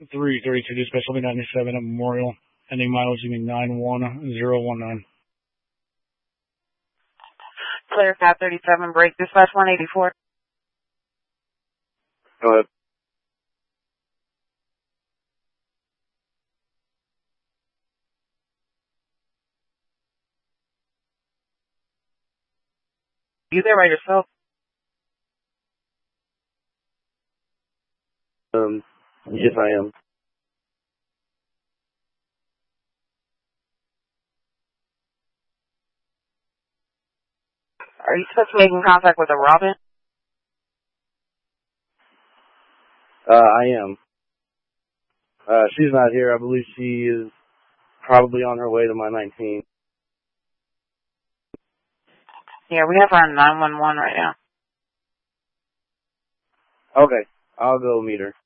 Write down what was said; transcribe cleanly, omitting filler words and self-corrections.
332 Special B 97 at Memorial. Ending mileage is 91019. Clear 537, break dispatch 184. Go ahead. You there by yourself? Yes, I am. Are you supposed to be making contact with a Robin? I am. She's not here. I believe she is probably on her way to my 19. Yeah, we have her on 911 right now. Okay, I'll go meet her.